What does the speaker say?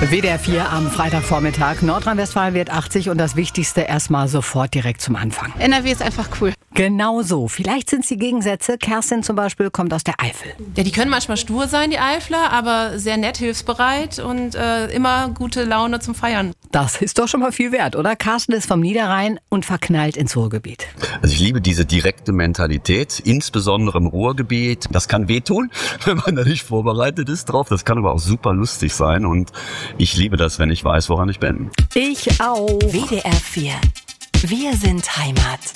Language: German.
WDR 4 am Freitagvormittag. Nordrhein-Westfalen wird 80 und das Wichtigste erstmal sofort direkt zum Anfang. NRW ist einfach cool. Genau so. Vielleicht sind es die Gegensätze. Kerstin zum Beispiel kommt aus der Eifel. Ja, die können manchmal stur sein, die Eifler, aber sehr nett, hilfsbereit und immer gute Laune zum Feiern. Das ist doch schon mal viel wert, oder? Carsten ist vom Niederrhein und verknallt ins Ruhrgebiet. Also ich liebe diese direkte Mentalität, insbesondere im Ruhrgebiet. Das kann wehtun, wenn man da nicht vorbereitet ist drauf. Das kann aber auch super lustig sein und ich liebe das, wenn ich weiß, woran ich bin. Ich auch. WDR 4. Wir sind Heimat.